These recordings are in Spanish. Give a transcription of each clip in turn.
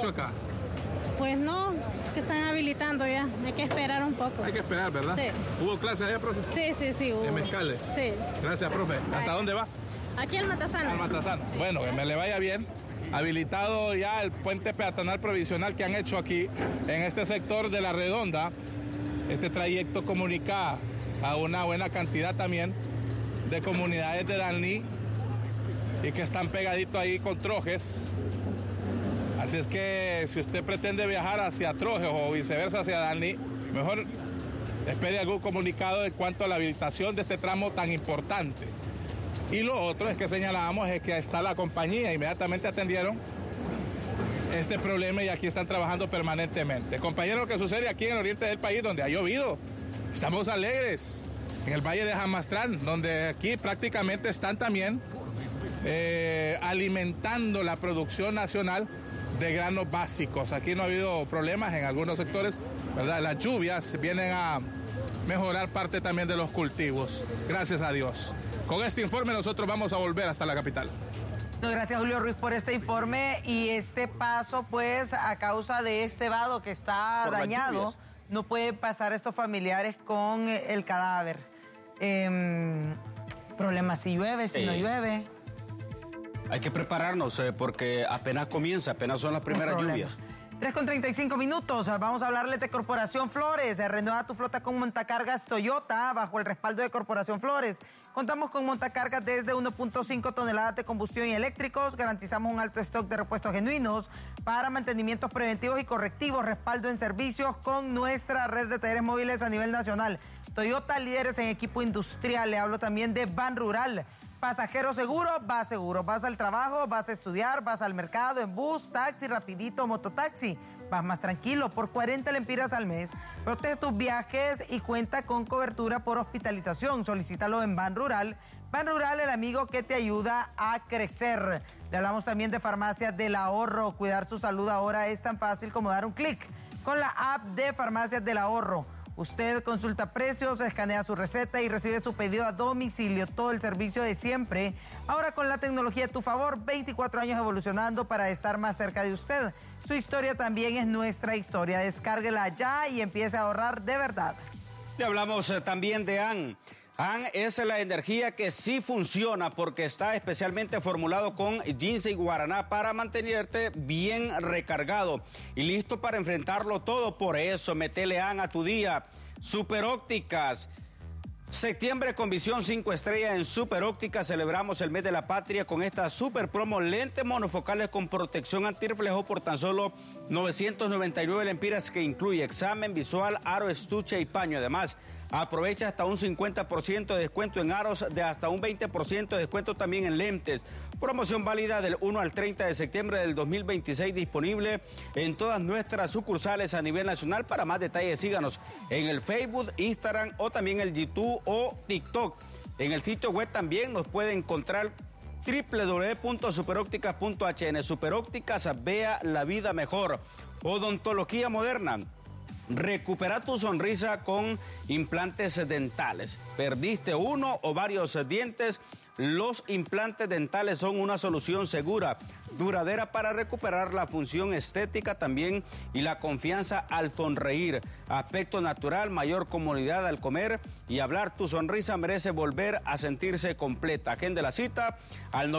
acá? Pues no, se están habilitando ya. Hay que esperar un poco. Hay que esperar, ¿verdad? Sí. ¿Hubo clases allá, profe? Sí, hubo. ¿En Mezcales? Sí. Gracias, profe. ¿Hasta dónde va? Aquí al Matasano. Al Matasano. Bueno, que me le vaya bien. Habilitado ya el puente peatonal provisional que han hecho aquí en este sector de La Redonda. Este trayecto comunica a una buena cantidad también de comunidades de Dalní y que están pegaditos ahí con Trojes. Así es que si usted pretende viajar hacia Trojes o viceversa hacia Dalní, mejor espere algún comunicado en cuanto a la habilitación de este tramo tan importante. Y lo otro es que señalábamos es que está la compañía, inmediatamente atendieron este problema y aquí están trabajando permanentemente. Compañeros, lo que sucede aquí en el oriente del país, donde ha llovido, estamos alegres. En el Valle de Jamastrán, donde aquí prácticamente están también alimentando la producción nacional de granos básicos. Aquí no ha habido problemas en algunos sectores, ¿verdad? Las lluvias vienen a mejorar parte también de los cultivos, gracias a Dios. Con este informe nosotros vamos a volver hasta la capital. Gracias, Julio Ruiz, por este informe y este paso, pues, a causa de este vado que está dañado, no pueden pasar estos familiares con el cadáver. Problemas si llueve, si no llueve. Hay que prepararnos porque apenas comienza, apenas son las primeras lluvias. 3:35 minutos. Vamos a hablarles de Corporación Flores. Renueva tu flota con montacargas Toyota bajo el respaldo de Corporación Flores. Contamos con montacargas desde 1.5 toneladas de combustión y eléctricos. Garantizamos un alto stock de repuestos genuinos para mantenimientos preventivos y correctivos. Respaldo en servicios con nuestra red de talleres móviles a nivel nacional. Toyota, líderes en equipo industrial. Le hablo también de Ban Rural. Pasajero seguro, vas seguro. Vas al trabajo, vas a estudiar, vas al mercado, en bus, taxi, rapidito, mototaxi. Vas más tranquilo, por 40 lempiras al mes. Protege tus viajes y cuenta con cobertura por hospitalización. Solicítalo en Ban Rural. Ban Rural, el amigo que te ayuda a crecer. Le hablamos también de Farmacias del Ahorro. Cuidar su salud ahora es tan fácil como dar un clic con la app de Farmacias del Ahorro. Usted consulta precios, escanea su receta y recibe su pedido a domicilio. Todo el servicio de siempre. Ahora con la tecnología a tu favor, 24 años evolucionando para estar más cerca de usted. Su historia también es nuestra historia. Descárguela ya y empiece a ahorrar de verdad. Le hablamos también de AN. AN es la energía que sí funciona porque está especialmente formulado con ginseng y guaraná para mantenerte bien recargado y listo para enfrentarlo todo. Por eso, metele AN a tu día. Super Ópticas. Septiembre con visión 5 estrellas en Super Ópticas. Celebramos el mes de la patria con esta super promo. Lentes monofocales con protección antirreflejo por tan solo 999 lempiras, que incluye examen visual, aro, estuche y paño. Además, aprovecha hasta un 50% de descuento en aros, de hasta un 20% de descuento también en lentes. Promoción válida del 1 al 30 de septiembre del 2026, disponible en todas nuestras sucursales a nivel nacional. Para más detalles, síganos en el Facebook, Instagram o también el YouTube o TikTok. En el sitio web también nos puede encontrar www.superopticas.hn. Superópticas, vea la vida mejor. Odontología moderna. Recupera tu sonrisa con implantes dentales. ¿Perdiste uno o varios dientes? Los implantes dentales son una solución segura, duradera para recuperar la función estética también y la confianza al sonreír. Aspecto natural, mayor comodidad al comer y hablar. Tu sonrisa merece volver a sentirse completa. Agende la cita al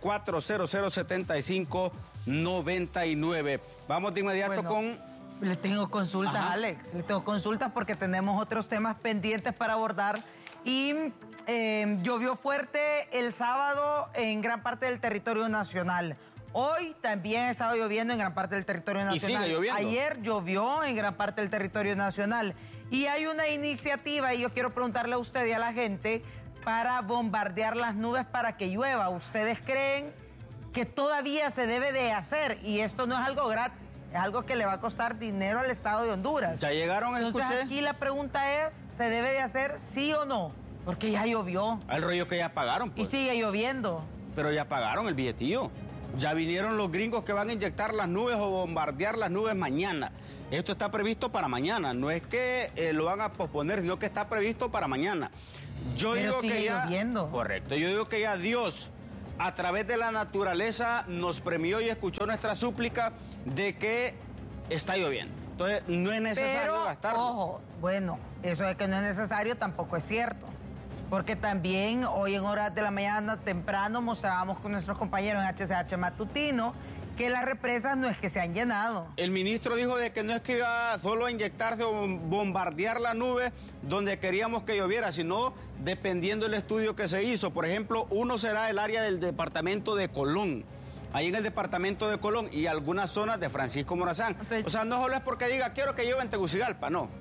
94007599. Vamos de inmediato con... Le tengo consultas, Alex. Le tengo consultas porque tenemos otros temas pendientes para abordar. Y llovió fuerte el sábado en gran parte del territorio nacional. Hoy también ha estado lloviendo en gran parte del territorio nacional. Y sigue lloviendo. Ayer llovió en gran parte del territorio nacional. Y hay una iniciativa, y yo quiero preguntarle a usted y a la gente, para bombardear las nubes para que llueva. ¿Ustedes creen que todavía se debe de hacer? Y esto no es algo gratis. Es algo que le va a costar dinero al Estado de Honduras. ¿Ya llegaron? Entonces Escuché. aquí la pregunta es, ¿se debe de hacer sí o no? Porque ya llovió. El rollo que ya pagaron, pues. Y sigue lloviendo. Pero ya pagaron el billetillo. Ya vinieron los gringos que van a inyectar las nubes o bombardear las nubes mañana. Esto está previsto para mañana. No es que lo van a posponer, sino que está previsto para mañana. Yo Pero digo sigue que ya... lloviendo. Correcto. Yo digo que ya Dios a través de la naturaleza nos premió y escuchó nuestra súplica de que está lloviendo. Entonces, no es necesario gastarlo. Ojo, bueno, eso de que no es necesario tampoco es cierto. Porque también hoy en horas de la mañana temprano mostrábamos con nuestros compañeros en HCH Matutino que las represas no es que se han llenado. El ministro dijo de que no es que iba solo a inyectarse o bombardear la nube donde queríamos que lloviera, sino dependiendo del estudio que se hizo. Por ejemplo, uno será el área del departamento de Colón, ahí en el departamento de Colón y algunas zonas de Francisco Morazán. Entonces, o sea, no solo es porque diga quiero que llueva en Tegucigalpa, no.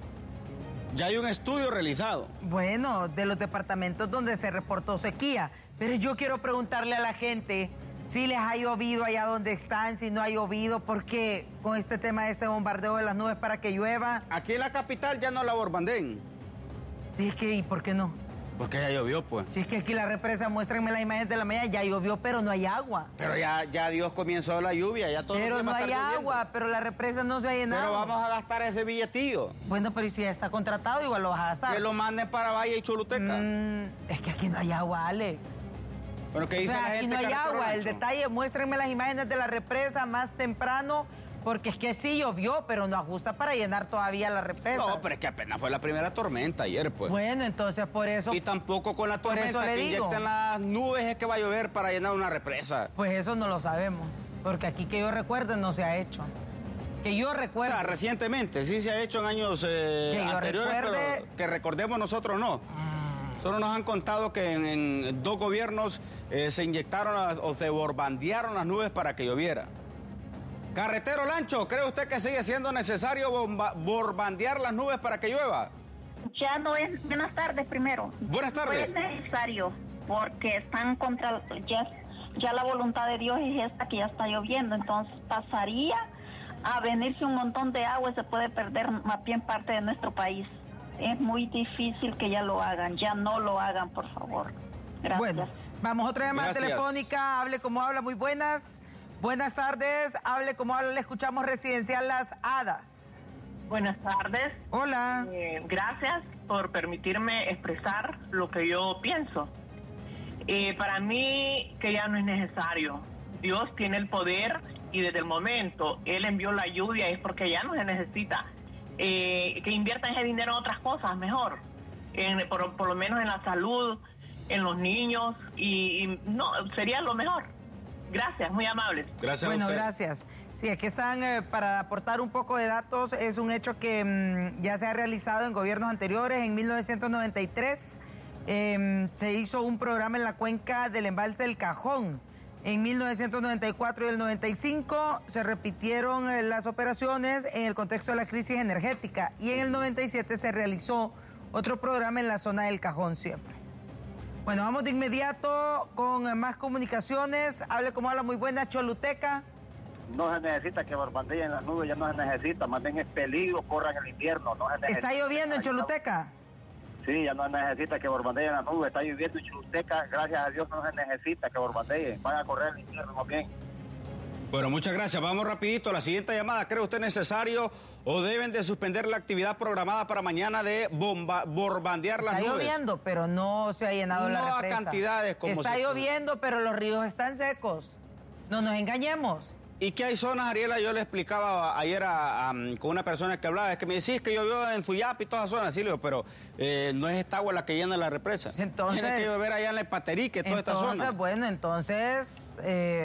Ya hay un estudio realizado. Bueno, de los departamentos donde se reportó sequía. Pero yo quiero preguntarle a la gente si les ha llovido allá donde están, si no ha llovido, porque con este tema de este bombardeo de las nubes para que llueva. Aquí en la capital ya no la bombardeen. Sí, es que, ¿y por qué no? Porque ya llovió, pues. Si es que aquí la represa, muéstrenme las imágenes de la mañana, ya llovió, pero no hay agua. Pero ya Dios comenzó la lluvia, ya todo. Pero no hay agua, pero la represa no se ha llenado. Pero vamos a gastar ese billetillo. Bueno, pero ¿y si ya está contratado, igual lo vas a gastar? Que lo manden para Valle y Choluteca. Es que aquí no hay agua, Alex. Bueno, ¿qué dice o sea, la aquí gente? no hay agua. Rancho? El detalle, muéstrenme las imágenes de la represa más temprano, porque es que sí llovió, pero no ajusta para llenar todavía la represa. No, pero es que apenas fue la primera tormenta ayer, pues. Bueno, entonces por eso... Y tampoco con la por eso tormenta le que digo. inyectan las nubes es que va a llover para llenar una represa. Pues eso no lo sabemos, porque aquí que yo recuerde no se ha hecho. Que yo O recuerde... sea, recientemente, sí se ha hecho en años yo anteriores, recuerde- pero que recordemos nosotros no. Solo nos han contado que en 2 gobiernos se inyectaron o se bombardearon las nubes para que lloviera. Carretero Lancho, ¿cree usted que sigue siendo necesario bombardear las nubes para que llueva? Ya no es. Buenas tardes primero. Buenas tardes. No es necesario porque están contra. Ya la voluntad de Dios es esta, que ya está lloviendo. Entonces pasaría a venirse un montón de agua y se puede perder más bien parte de nuestro país. Es muy difícil que ya lo hagan. Ya no lo hagan, por favor. Gracias. Bueno, vamos, otra llamada Gracias. telefónica. Hable como habla, muy buenas. Buenas tardes, hable como habla, le escuchamos. Residencial Las Hadas. Buenas tardes. Hola. Gracias por permitirme expresar lo que yo pienso. Para mí que ya no es necesario. Dios tiene el poder y desde el momento Él envió la lluvia es porque ya no se necesita. Que inviertan ese dinero en otras cosas mejor. Por lo menos en la salud, en los niños y no, sería lo mejor. Gracias, muy amables. Gracias Bueno, a usted. gracias. Sí, aquí están para aportar un poco de datos. Es un hecho que ya se ha realizado en gobiernos anteriores. En 1993 se hizo un programa en la cuenca del embalse del Cajón. En 1994 y el 95 se repitieron las operaciones en el contexto de la crisis energética. Y en el 97 se realizó otro programa en la zona del Cajón siempre. Bueno, vamos de inmediato con más comunicaciones. Hable como habla, muy buena, Choluteca. No se necesita que bombardeen las nubes, ya no se necesita, más bien es peligro, corran el invierno. No se necesita. ¿Está lloviendo en Choluteca? Sí, ya no se necesita que bombardeen las nubes, está lloviendo en Choluteca, gracias a Dios no se necesita que bombardeen, van a correr el invierno más bien. Bueno, muchas gracias. Vamos rapidito. La siguiente llamada. ¿Cree usted necesario o deben de suspender la actividad programada para mañana de bombardear las Está nubes? lloviendo, pero no se ha llenado la No a represa. cantidades como Está se- lloviendo, pero los ríos están secos. No nos engañemos. ¿Y qué hay zonas, Ariela? Yo le explicaba ayer con una persona que hablaba, es que me decís que llovió en Suyap y todas esas zonas, sí, le digo, pero no es esta agua la que llena la represa. Entonces- Tiene que llover allá en la Paterique, toda esta Entonces, zona. bueno, entonces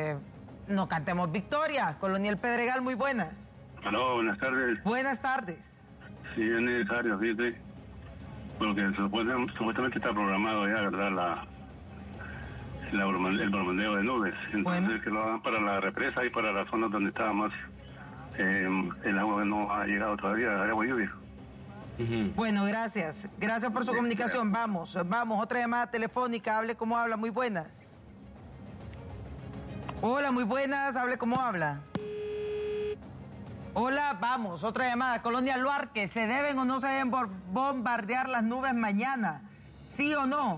no cantemos victoria. Colonial Pedregal, muy buenas. Aló, buenas tardes. Buenas tardes. Sí, es necesario, fíjate, porque supuestamente está programado ya, ¿verdad? El bombardeo de nubes. Entonces, Bueno. que lo hagan para la represa y para las zonas donde estaba más el agua no ha llegado todavía, el agua lluvia. Bueno, gracias. Gracias por su comunicación. Vamos, otra llamada telefónica. Hable como habla, muy buenas. Hola, muy buenas. Hable como habla. Hola, vamos, otra llamada. Colonia Luarque, ¿se deben o no se deben bombardear las nubes mañana? ¿Sí o no?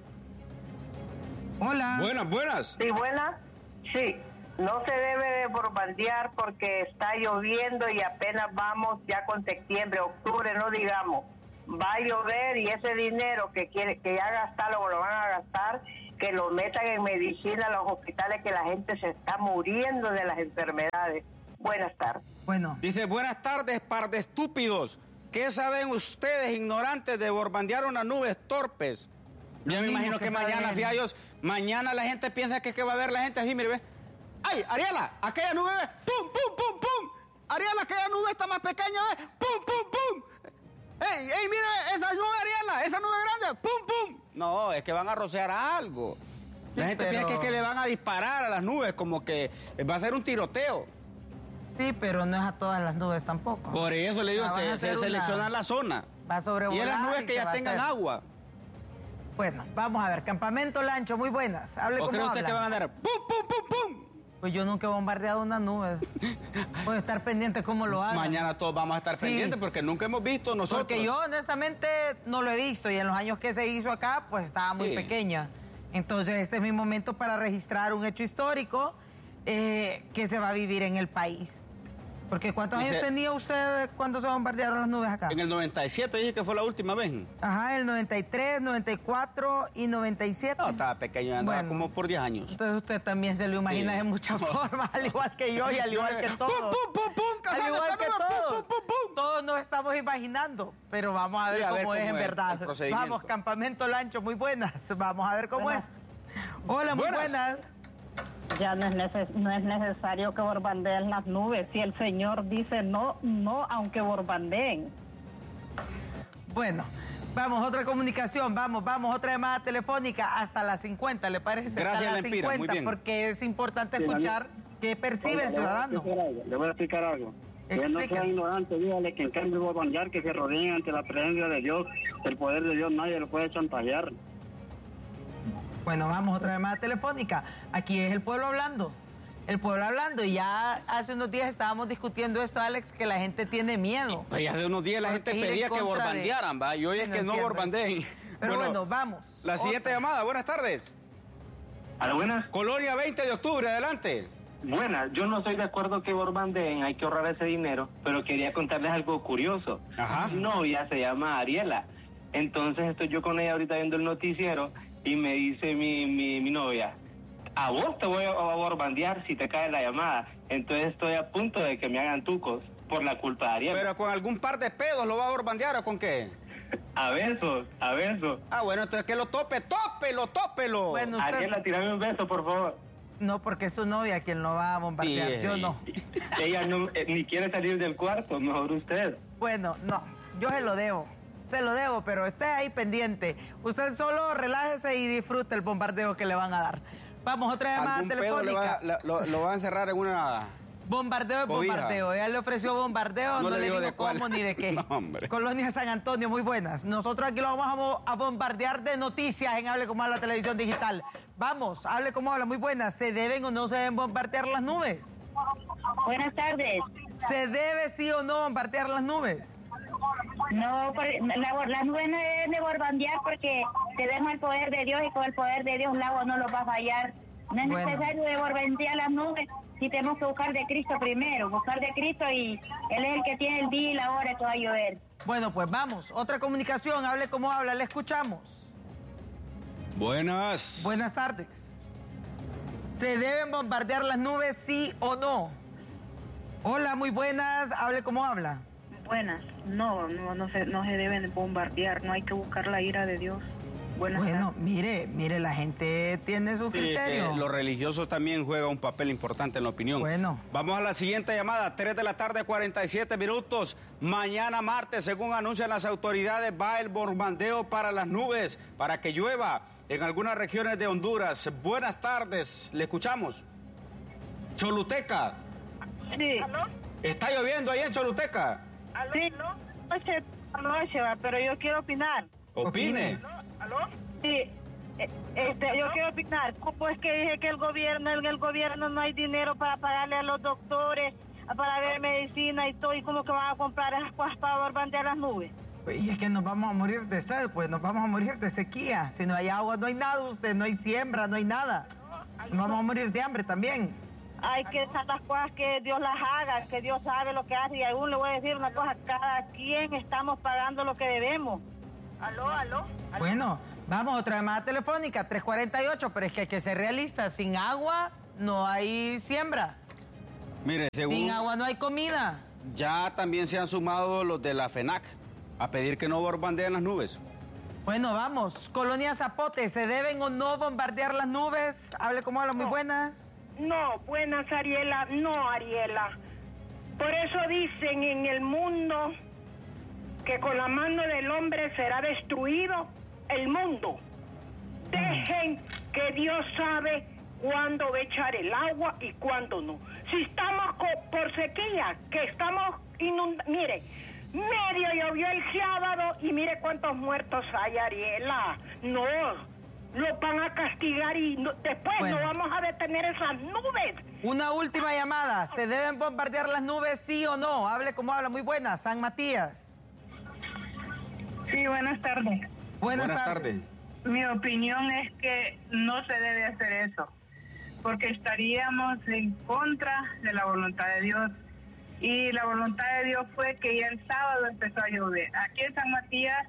Hola. Buenas. Sí, buena. Sí, no se debe de bombardear porque está lloviendo y apenas vamos ya con septiembre, octubre, no digamos. Va a llover y ese dinero que ya gastaron o lo van a gastar, que lo metan en medicina a los hospitales, que la gente se está muriendo de las enfermedades. Buenas tardes. Bueno. Dice, buenas tardes, par de estúpidos. ¿Qué saben ustedes, ignorantes, de borbandear unas nubes torpes? Yo me imagino que mañana, fiallos, mañana la gente piensa que va a ver la gente así, mire, ve. ¡Ay, Ariela! Aquella nube, ve. ¡Pum, pum, pum, pum! Ariela, aquella nube está más pequeña, ve. ¡Pum, pum, pum! ¡Ey, mire esa nube, Ariela! ¡Esa nube grande! ¡Pum, pum! No, es que van a rociar algo. Sí, la gente piensa que le van a disparar a las nubes, como que va a ser un tiroteo. Sí, pero no es a todas las nubes tampoco. Por eso le digo que se selecciona la zona. Va a sobrevolar. Y las nubes que ya tengan agua. Bueno, vamos a ver. Campamento Lancho, muy buenas. Hable como cree usted habla. que van a dar pum, pum, pum, pum? Pues yo nunca he bombardeado una nube. Voy a estar pendiente cómo lo hagan. Mañana todos vamos a estar pendientes porque nunca hemos visto nosotros. Porque yo honestamente no lo he visto y en los años que se hizo acá pues estaba muy pequeña. Entonces este es mi momento para registrar un hecho histórico que se va a vivir en el país. Porque ¿cuántos años tenía usted cuando se bombardearon las nubes acá? En el 97 dije que fue la última vez. Ajá, el 93, 94 y 97. No, estaba pequeño, andaba como por 10 años. Entonces usted también se lo imagina de muchas formas, al igual que yo y al igual que todos. ¡Pum, pum, pum! Al igual que todos. Todos nos estamos imaginando, pero vamos a ver, cómo es en verdad. Vamos, Campamento Lancho, muy buenas. Vamos a ver cómo es. Hola, muy buenas. Ya no es necesario que bombardeen las nubes. Si el Señor dice no, aunque bombardeen. Bueno, vamos, otra comunicación, vamos, otra llamada telefónica hasta las 50, ¿le parece? Gracias, hasta las Lempira, 50, muy bien. Porque es importante escuchar qué percibe el ciudadano. Le voy a explicar algo. Que no sea ignorante, dígale que en cambio de bombardear, que se rodeen ante la presencia de Dios, el poder de Dios nadie lo puede chantajear. Bueno, vamos, otra llamada telefónica. Aquí es el pueblo hablando. El pueblo hablando. Y ya hace unos días estábamos discutiendo esto, Alex, que la gente tiene miedo. Pues ya hace unos días la gente pedía que borbandearan, ¿va? Y hoy es que no bombardeen. Pero bueno, vamos. La siguiente llamada, buenas tardes. ¿Aló, buenas? Colonia 20 de octubre, adelante. Buenas, yo no estoy de acuerdo que bombardeen, hay que ahorrar ese dinero, pero quería contarles algo curioso. Ajá. Mi novia se llama Ariela. Entonces estoy yo con ella ahorita viendo el noticiero y me dice mi novia, a vos te voy a bombardear si te cae la llamada. Entonces estoy a punto de que me hagan tucos por la culpa de Ariela. ¿Pero con algún par de pedos lo va a bombardear o con qué? A besos. Ah, bueno, entonces que lo tópelo. Bueno, Ariela, tírame un beso, por favor. No, porque es su novia quien lo va a bombardear, yo no. Ella no, ni quiere salir del cuarto, mejor usted. Bueno, no, yo se lo debo, pero esté ahí pendiente. Usted solo relájese y disfrute el bombardeo que le van a dar. Vamos, otra llamada telefónica. Lo va a encerrar en una... Bombardeo es bombardeo. Ella le ofreció bombardeo, no le dijo cómo ni de qué. No, hombre. Colonia San Antonio, muy buenas. Nosotros aquí lo vamos a bombardear de noticias en Hable Como Habla Televisión Digital. Vamos, Hable Como Habla, muy buenas. ¿Se deben o no se deben bombardear las nubes? Buenas tardes. ¿Se debe sí o no bombardear las nubes? No, las nubes no deben de bombardear porque tenemos el poder de Dios y con el poder de Dios el agua no lo va a fallar. No es necesario de bombardear las nubes. Sí, tenemos que buscar de Cristo primero, buscar de Cristo y Él es el que tiene el día y la hora que va a llover. Bueno, pues vamos, otra comunicación, Hable Como Habla, le escuchamos. Buenas. Buenas tardes. ¿Se deben bombardear las nubes, sí o no? Hola, muy buenas, Hable Como Habla. Buenas, no se deben bombardear, no hay que buscar la ira de Dios. Bueno, mire, la gente tiene su criterio. Los religiosos también juegan un papel importante en la opinión. Bueno. Vamos a la siguiente llamada, 3 de la tarde, 47 minutos. Mañana martes, según anuncian las autoridades, va el bombardeo para las nubes, para que llueva en algunas regiones de Honduras. Buenas tardes, le escuchamos. Choluteca. Sí. ¿Aló? ¿Está lloviendo ahí en Choluteca? ¿Aló? Sí, anoche, pero yo quiero opinar. Opine. ¿Aló? Sí, yo quiero opinar. ¿Cómo es que dije que en el gobierno no hay dinero para pagarle a los doctores, para ver medicina y todo? ¿Y cómo que van a comprar esas cosas para bombardear las nubes? Y es que nos vamos a morir de sed, pues nos vamos a morir de sequía. Si no hay agua, no hay nada, no hay siembra, no hay nada. Nos vamos a morir de hambre también. Hay que hacer las cosas que Dios las haga, que Dios sabe lo que hace. Y aún le voy a decir una cosa, cada quien estamos pagando lo que debemos. ¿Aló? Bueno, Vamos, otra llamada telefónica, 348, pero es que hay que ser realista, sin agua no hay siembra. Mire, según... Sin agua no hay comida. Ya también se han sumado los de la FENAC a pedir que no bombardeen las nubes. Bueno, vamos. Colonia Zapote, ¿se deben o no bombardear las nubes? Hable como habla, muy buenas. No, buenas, Ariela. No, Ariela. Por eso dicen en el mundo que con la mano del hombre será destruido el mundo. Dejen que Dios sabe cuándo va a echar el agua y cuándo no. Si estamos por sequía, que estamos inundados. Mire, medio llovió el sábado y mire cuántos muertos hay, Ariela. No, lo van a castigar y después no vamos a detener esas nubes. Una última llamada. ¿Se deben bombardear las nubes, sí o no? Hable como habla, muy buenas. San Matías. Sí, buenas tardes. Buenas tardes. Mi opinión es que no se debe hacer eso, porque estaríamos en contra de la voluntad de Dios. Y la voluntad de Dios fue que ya el sábado empezó a llover. Aquí en San Matías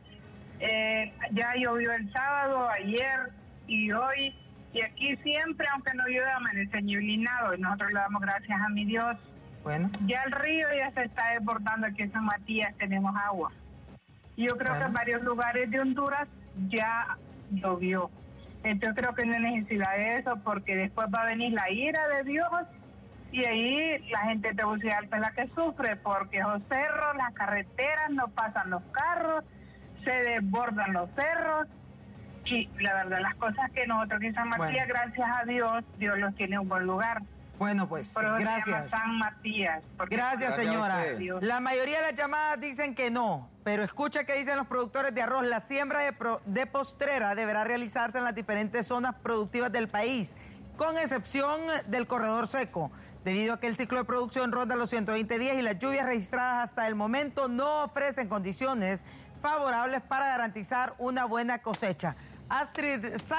ya llovió el sábado, ayer y hoy. Y aquí siempre, aunque no llueva, amanece ñublinado. Y nosotros le damos gracias a mi Dios. Bueno. Ya el río ya se está desbordando. Aquí en San Matías tenemos agua. Yo creo que en varios lugares de Honduras ya llovió. Entonces creo que no hay necesidad de eso, porque después va a venir la ira de Dios y ahí la gente de Tegucigalpa es la que sufre, porque los cerros, las carreteras, no pasan los carros, se desbordan los cerros y la verdad las cosas que nosotros aquí en San Matías, gracias a Dios, Dios los tiene en un buen lugar. Bueno, pues, gracias. San Matías. Gracias, señora. La mayoría de las llamadas dicen que no, pero escucha qué dicen los productores de arroz. La siembra de postrera deberá realizarse en las diferentes zonas productivas del país, con excepción del corredor seco, debido a que el ciclo de producción ronda los 120 días y las lluvias registradas hasta el momento no ofrecen condiciones favorables para garantizar una buena cosecha. Astrid